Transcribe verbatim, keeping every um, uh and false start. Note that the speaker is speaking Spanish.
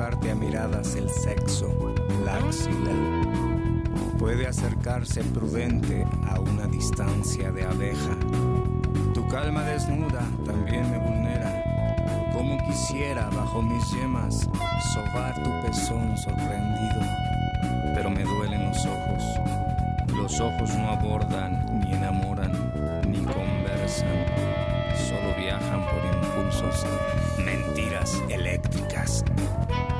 provocarte a miradas el sexo, la axila. Puede acercarse prudente a una distancia de abeja. Tu calma desnuda también me vulnera. Como quisiera bajo mis yemas sobar tu pezón sorprendido, pero me duelen los ojos. Los ojos no abordan, ni enamoran, ni conversan. Solo viajan por impulsos, mentiras eléctricas.